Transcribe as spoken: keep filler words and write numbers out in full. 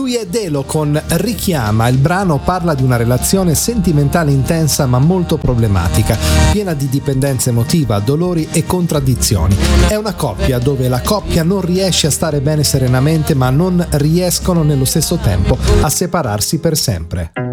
Lui è Delo con Richiama. Il brano parla di una relazione sentimentale intensa ma molto problematica, piena di dipendenza emotiva, dolori e contraddizioni. È una coppia dove la coppia non riesce a stare bene serenamente ma non riescono nello stesso tempo a separarsi per sempre.